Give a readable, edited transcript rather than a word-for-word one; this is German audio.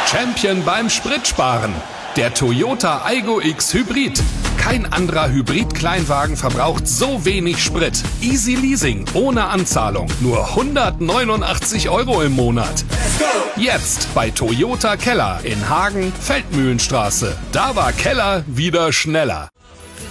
Champion beim Spritsparen. Der Toyota Aygo X Hybrid. Kein anderer Hybrid-Kleinwagen verbraucht so wenig Sprit. Easy Leasing ohne Anzahlung. Nur 189 € im Monat. Jetzt bei Toyota Keller in Hagen, Feldmühlenstraße. Da war Keller wieder schneller.